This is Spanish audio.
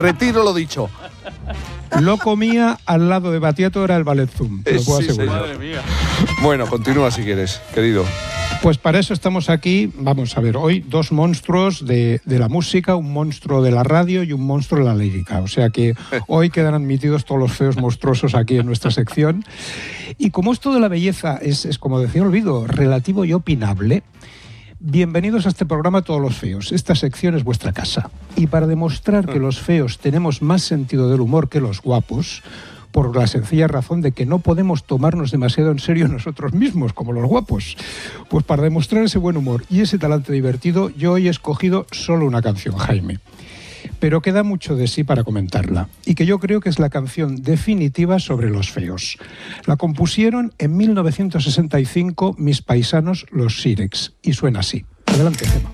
Retiro lo dicho. Lo comía al lado de Battiato, era el Ballet Zoom, te lo puedo asegurar. Madre mía. Bueno, continúa si quieres, querido. Pues para eso estamos aquí. Vamos a ver, hoy dos monstruos de la música, un monstruo de la radio y un monstruo de la lírica. O sea que hoy quedan admitidos todos los feos monstruosos aquí en nuestra sección. Y como esto de la belleza es como decía Olvido, relativo y opinable, bienvenidos a este programa todos los feos. Esta sección es vuestra casa. Y para demostrar que los feos tenemos más sentido del humor que los guapos, por la sencilla razón de que no podemos tomarnos demasiado en serio nosotros mismos, como los guapos. Pues para demostrar ese buen humor y ese talante divertido, yo hoy he escogido solo una canción, Jaime. Pero queda mucho de sí para comentarla, y que yo creo que es la canción definitiva sobre los feos. La compusieron en 1965 mis paisanos, los Sirex, y suena así. Adelante, Gemma.